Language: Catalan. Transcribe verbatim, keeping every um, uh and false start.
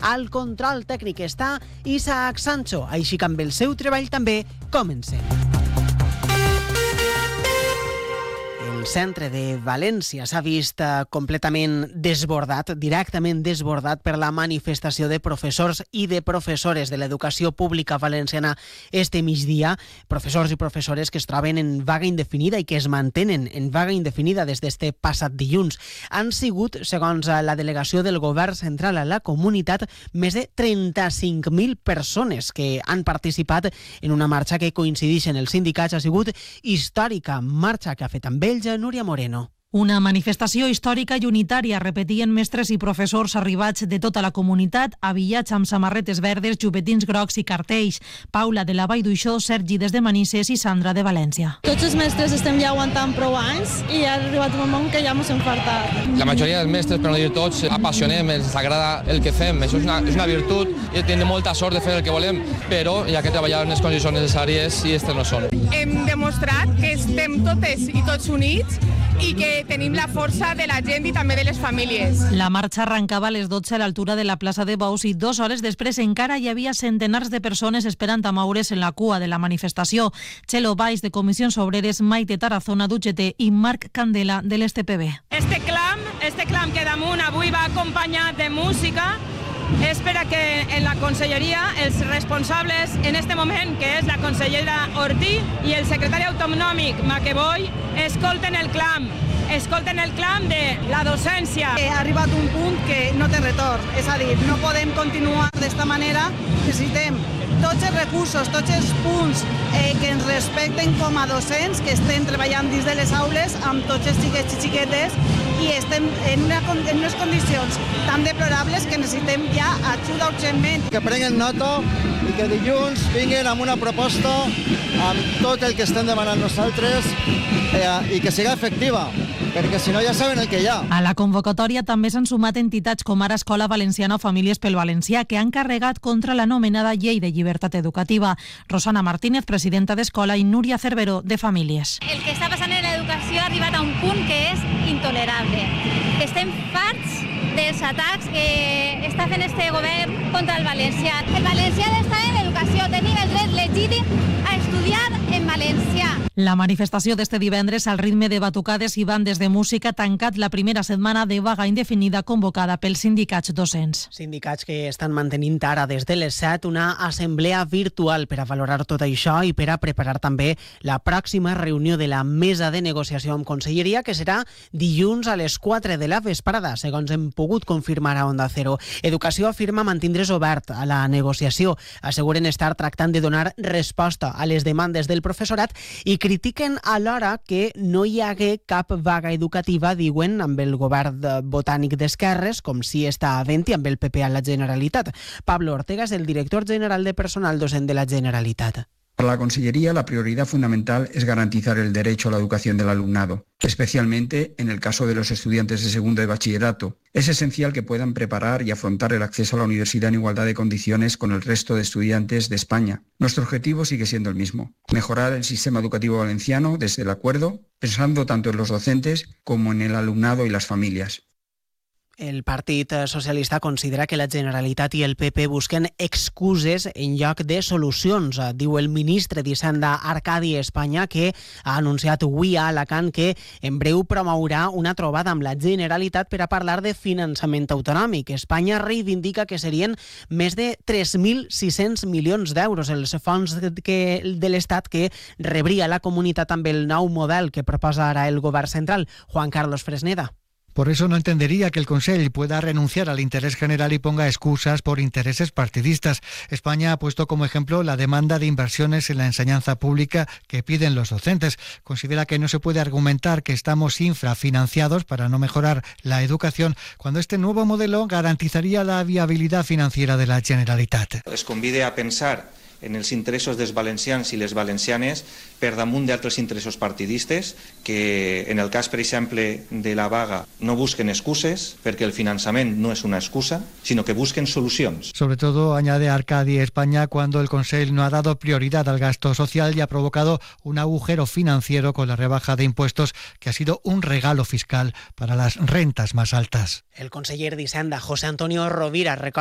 Al control tècnic està Isaac Sancho, així que amb el seu treball també comencem. El centre de València s'ha vist completament desbordat, directament desbordat per la manifestació de professors i de professores de l'educació pública valenciana este migdia, professors i professores que es troben en vaga indefinida i que es mantenen en vaga indefinida des d'este passat dilluns. Han sigut, segons la delegació del govern central a la comunitat, més de trenta-cinc mil persones que han participat en una marxa que coincideix en els sindicats. Ha sigut històrica, marxa que ha fet amb ells Núria Moreno. Una manifestació històrica i unitària, repetien mestres i professors arribats de tota la comunitat, avillats amb samarretes verdes, jubetins grocs i cartells. Paula de la Vall d'Uixó, Sergi des de Manises i Sandra de València. Tots els mestres estem ja aguantant prou anys i ha arribat un moment que ja ens hem fartat. La majoria dels mestres, per no dir tots, apassionem, ens agrada el que fem. Això és una, és una virtut i tenim molta sort de fer el que volem, però hi ha que treballar en les condicions necessàries i aquestes no són. Hem demostrat que estem totes i tots units i que tenim la força de la gent i també de les famílies. La marxa arrencava a les dotze a l'altura de la plaça de Bous i dues hores després encara hi havia centenars de persones esperant a moure's en la cua de la manifestació. Txelo Baix, de Comissions Obreres, Maite Tarazona, d'U G T i Marc Candela, de l'S T P B. Este clam, este clam que damunt avui va acompanyat de música, és per a que en la conselleria els responsables en este moment, que és la consellera Ortí i el secretari autonòmic Maqueboy, escolten el clam, escolten el clam de la docència. Ha arribat un punt que no té retorn, és a dir, no podem continuar d'esta manera, necessitem tots els recursos, tots els punts eh, que ens respecten com a docents, que estem treballant dins de les aules amb tots els xiquets i xiquetes i estem en, una, en unes condicions tan deplorables que necessitem ja ajuda urgentment. Que prenguen nota i que dilluns vinguin amb una proposta amb tot el que estem demanant nosaltres eh, i que siga efectiva, perquè si no ja saben el que hi ha. A la convocatòria també s'han sumat entitats com ara Escola Valenciana o Famílies pel Valencià, que han carregat contra l'anomenada Llei de Llibertat Educativa. Rosana Martínez, presidenta d'Escola, i Núria Cerveró, de Famílies. El que està passant en l'educació ha arribat a un punt que és intolerable. Estem farts dels atacs que està fent este govern contra el valencià. El valencià ha d'estar en l'educació, tenim el dret legítim a estudiar en valencià. La manifestació d'este divendres al ritme de batucades i bandes de música ha tancat la primera setmana de vaga indefinida convocada pels sindicats docents. Sindicats que estan mantenint ara des de les set una assemblea virtual per a valorar tot això i per a preparar també la pròxima reunió de la mesa de negociació amb Conselleria, que serà dilluns a les quatre de la vesprada, segons hem pogut confirmar a Onda Cero. Educació afirma mantindre's obert a la negociació. Asseguren estar tractant de donar resposta a les demandes del professorat i critiquen alhora que no hi hagué cap vaga educativa, diuen, amb el govern botànic d'esquerres, com si està havent-hi amb el P P a la Generalitat. Pablo Ortega és el director general de personal docent de la Generalitat. Para la Consellería, la prioridad fundamental es garantizar el derecho a la educación del alumnado, especialmente en el caso de los estudiantes de segundo de bachillerato. Es esencial que puedan preparar y afrontar el acceso a la universidad en igualdad de condiciones con el resto de estudiantes de España. Nuestro objetivo sigue siendo el mismo: mejorar el sistema educativo valenciano desde el acuerdo, pensando tanto en los docentes como en el alumnado y las familias. El Partit Socialista considera que la Generalitat i el P P busquen excuses en lloc de solucions. Diu el ministre d'Hisenda Arcadi Espanya, que ha anunciat avui a Alacant que en breu promourà una trobada amb la Generalitat per a parlar de finançament autonòmic. Espanya reivindica que serien més de tres mil sis-cents milions d'euros els fons que, de l'Estat que rebria la comunitat amb el nou model que proposa ara el govern central. Juan Carlos Fresneda. Por eso no entendería que el Consell pueda renunciar al interés general y ponga excusas por intereses partidistas. España ha puesto como ejemplo la demanda de inversiones en la enseñanza pública que piden los docentes. Considera que no se puede argumentar que estamos infrafinanciados para no mejorar la educación, cuando este nuevo modelo garantizaría la viabilidad financiera de la Generalitat. Es convide a pensar en els interessos dels valencians i les valencianes per damunt d'altres interessos partidistes que, en el cas, per exemple, de la vaga, no busquen excuses perquè el finançament no és una excusa, sino que busquen solucions. Sobre todo, añade Arcadi España, cuando el Consell no ha dado prioridad al gasto social y ha provocado un agujero financiero con la rebaja de impuestos que ha sido un regalo fiscal para las rentas más altas. El conseller d'Hisenda, José Antonio Rovira,